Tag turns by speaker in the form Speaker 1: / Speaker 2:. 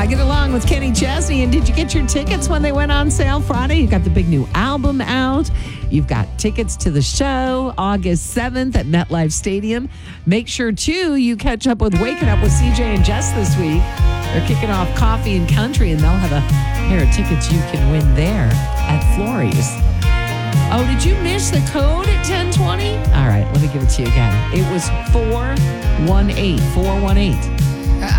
Speaker 1: Get along with Kenny Chesney. And did you get your tickets when they went on sale Friday? You got the big new album out. You've got tickets to the show August 7th at MetLife Stadium. Make sure, too, you catch up with Waking Up with CJ and Jess this week. They're kicking off Coffee and Country, and they'll have a pair of tickets you can win there at Florrie's. Oh, did you miss the code at 1020? All right, let me give it to you again. It was 418. 418.